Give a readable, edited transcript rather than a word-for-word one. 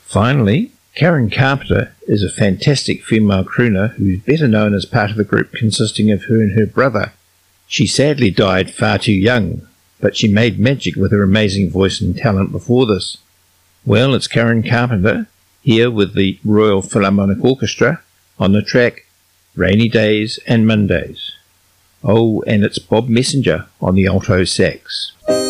Finally, Karen Carpenter is a fantastic female crooner who is better known as part of the group consisting of her and her brother. She sadly died far too young, but she made magic with her amazing voice and talent before this. Well, it's Karen Carpenter, here with the Royal Philharmonic Orchestra, on the track Rainy Days and Mondays. Oh, and it's Bob Messenger on the alto sax.